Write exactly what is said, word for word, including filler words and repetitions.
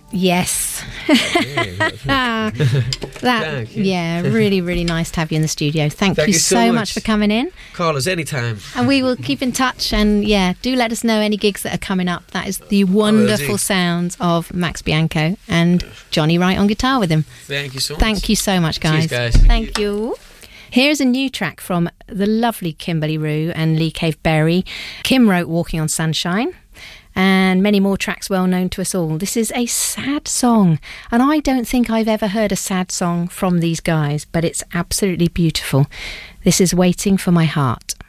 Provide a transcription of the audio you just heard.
Yes. that, yeah, really, really nice to have you in the studio. Thank, Thank you, you so, so much. much for coming in. Call us anytime. And we will keep in touch, and yeah, do let us know any gigs that are coming up. That is the wonderful sounds of Max Bianco and Johnny Wright on guitar with him. Thank you so much. Thank you so much, guys. Cheers, guys. Thank you. you. Here's a new track from the lovely Kimberly Rue and Lee Cave Berry. Kim wrote Walking on Sunshine, and many more tracks well known to us all. This is a sad song, and I don't think I've ever heard a sad song from these guys, but it's absolutely beautiful. This is Waiting for My Heart.